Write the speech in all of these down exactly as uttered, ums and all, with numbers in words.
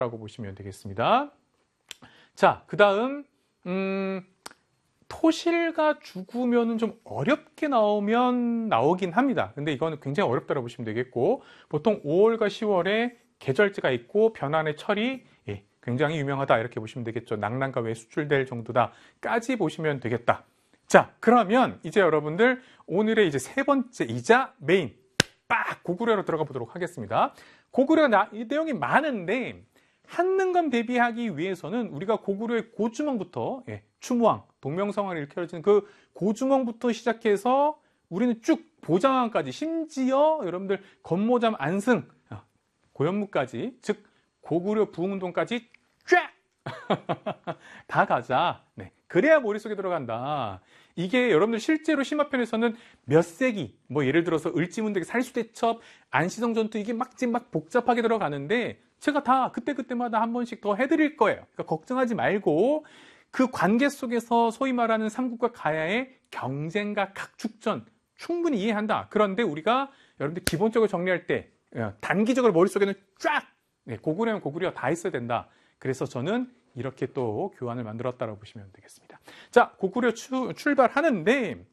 라고 보시면 되겠습니다. 자, 그 다음 음, 토실가 죽으면 좀 어렵게 나오면 나오긴 합니다. 근데 이거는 굉장히 어렵다고 보시면 되겠고, 보통 오월과 시월에 계절제가 있고 변환의 철이 예, 굉장히 유명하다 이렇게 보시면 되겠죠. 낙랑과 외 수출될 정도다까지 보시면 되겠다. 자, 그러면 이제 여러분들 오늘의 이제 세 번째이자 메인 빡 고구려로 들어가 보도록 하겠습니다. 고구려 나, 이 내용이 많은데 한능검 대비하기 위해서는 우리가 고구려의 고주몽부터 예, 추무왕, 동명성왕을 일컬어지는 그 고주몽부터 시작해서 우리는 쭉 보장왕까지, 심지어 여러분들 건모잠 안승, 고현무까지, 즉 고구려 부흥운동까지 쫙 다 가자. 네, 그래야 머릿속에 들어간다. 이게 여러분들 실제로 심화편에서는 몇 세기, 뭐 예를 들어서 을지문덕의 살수대첩, 안시성 전투, 이게 막 지금 막 복잡하게 들어가는데 제가 다 그때그때마다 한 번씩 더 해드릴 거예요. 그러니까 걱정하지 말고 그 관계 속에서 소위 말하는 삼국과 가야의 경쟁과 각축전 충분히 이해한다. 그런데 우리가 여러분들 기본적으로 정리할 때 단기적으로 머릿속에는 쫙 네, 고구려면 고구려 다 있어야 된다. 그래서 저는 이렇게 또 교환을 만들었다고 보시면 되겠습니다. 자, 고구려 추, 출발하는데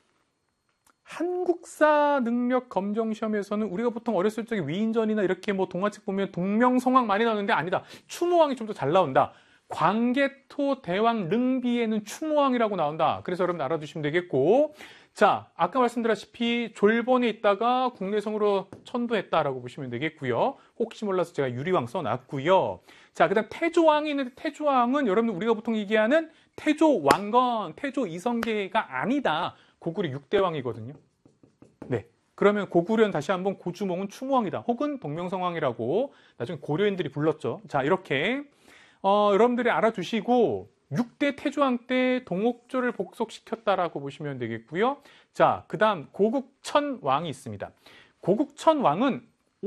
한국사 능력 검정 시험에서는 우리가 보통 어렸을 적에 위인전이나 이렇게 뭐 동화책 보면 동명성왕 많이 나오는데 아니다. 추모왕이 좀 더 잘 나온다. 광개토 대왕 릉비에는 추모왕이라고 나온다. 그래서 여러분 알아두시면 되겠고, 자, 아까 말씀드렸다시피 졸본에 있다가 국내성으로 천도했다라고 보시면 되겠고요. 혹시 몰라서 제가 유리왕 써놨고요. 자, 그 다음 태조왕이 있는데 태조왕은 여러분들 우리가 보통 얘기하는 태조왕건, 태조 이성계가 아니다. 고구려 육 대왕이거든요. 네. 그러면 고구려는 다시 한번 고주몽은 추모왕이다. 혹은 동명성왕이라고 나중에 고려인들이 불렀죠. 자, 이렇게 어, 여러분들이 알아두시고 육 대 태조왕 때 동옥조를 복속시켰다라고 보시면 되겠고요. 자, 그 다음 고국천왕이 있습니다. 고국천왕은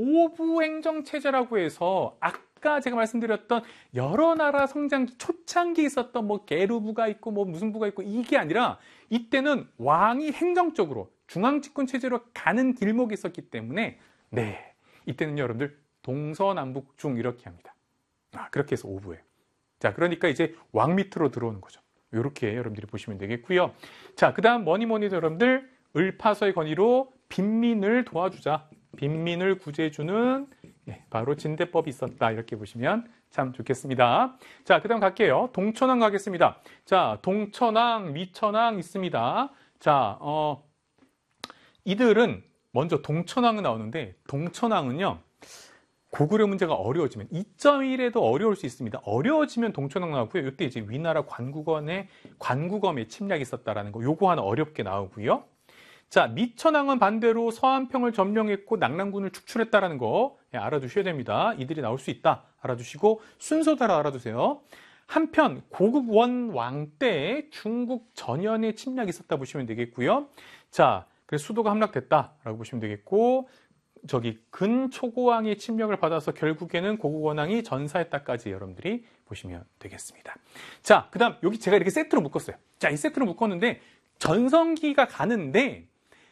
오부행정체제라고 해서 아까 제가 말씀드렸던 여러 나라 성장기, 초창기에 있었던 뭐 게르부가 있고 뭐 무슨 부가 있고 이게 아니라 이때는 왕이 행정적으로 중앙집권체제로 가는 길목이 있었기 때문에 네, 이때는 여러분들 동서남북중 이렇게 합니다. 아, 그렇게 해서 오부예요. 자, 그러니까 이제 왕 밑으로 들어오는 거죠. 이렇게 여러분들이 보시면 되겠고요. 자, 그 다음 뭐니 뭐니 해도 여러분들 을파서의 건의로 빈민을 도와주자. 빈민을 구제해주는 네, 바로 진대법이 있었다. 이렇게 보시면 참 좋겠습니다. 자, 그 다음 갈게요. 동천왕 가겠습니다. 자, 동천왕, 미천왕 있습니다. 자, 어, 이들은 먼저 동천왕은 나오는데 동천왕은요. 고구려 문제가 어려워지면 이 점 일에도 어려울 수 있습니다. 어려워지면 동천왕 나오고요. 이때 이제 위나라 관국원의 관국엄의 침략이 있었다라는 거, 요거 하나 어렵게 나오고요. 자, 미천왕은 반대로 서한평을 점령했고 낙랑군을 축출했다라는 거 예, 알아두셔야 됩니다. 이들이 나올 수 있다. 알아두시고 순서 따라 알아두세요. 한편 고국원 왕 때 중국 전현의 침략이 있었다 보시면 되겠고요. 자, 그래서 수도가 함락됐다라고 보시면 되겠고. 저기 근초고왕의 침략을 받아서 결국에는 고국원왕이 전사했다까지 여러분들이 보시면 되겠습니다. 자, 그 다음 여기 제가 이렇게 세트로 묶었어요. 자, 이 세트로 묶었는데 전성기가 가는데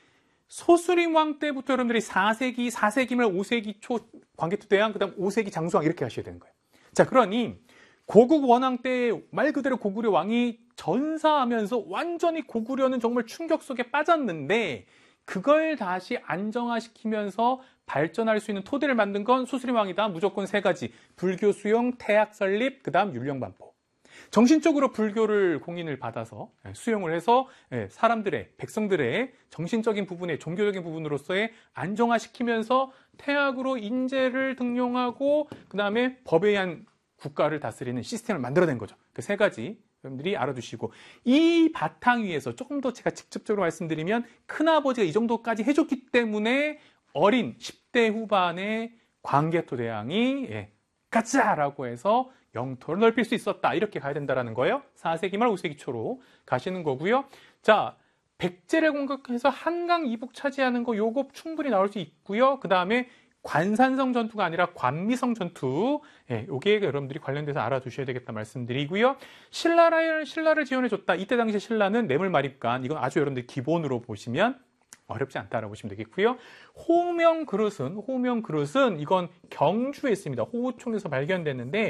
소수림왕 때부터 여러분들이 사 세기, 사 세기 말 오 세기 초 광개토 대왕, 그 다음 오 세기 장수왕 이렇게 하셔야 되는 거예요. 자, 그러니 고국원왕 때 말 그대로 고구려 왕이 전사하면서 완전히 고구려는 정말 충격 속에 빠졌는데 그걸 다시 안정화시키면서 발전할 수 있는 토대를 만든 건 소수림왕이다. 무조건 세 가지. 불교 수용, 태학 설립, 그 다음 율령반포. 정신적으로 불교를 공인을 받아서 수용을 해서 사람들의, 백성들의 정신적인 부분에 종교적인 부분으로서의 안정화시키면서 태학으로 인재를 등용하고 그 다음에 법에 의한 국가를 다스리는 시스템을 만들어낸 거죠. 그 세 가지. 여러분들이 알아두시고 이 바탕 위에서 조금 더 제가 직접적으로 말씀드리면 큰아버지가 이 정도까지 해줬기 때문에 어린 십 대 후반의 광개토 대왕이 예, 가자라고 해서 영토를 넓힐 수 있었다. 이렇게 가야 된다는 거예요. 사 세기 말 오 세기 초로 가시는 거고요. 자, 백제를 공격해서 한강 이북 차지하는 거 요거 충분히 나올 수 있고요. 그 다음에 관산성 전투가 아니라 관미성 전투, 예, 요게 여러분들이 관련돼서 알아두셔야 되겠다 말씀드리고요. 신라를, 신라를 지원해줬다. 이때 당시 신라는 뇌물마립간, 이건 아주 여러분들 기본으로 보시면 어렵지 않다라고 보시면 되겠고요. 호명 그릇은, 호명 그릇은 이건 경주에 있습니다. 호우총에서 발견됐는데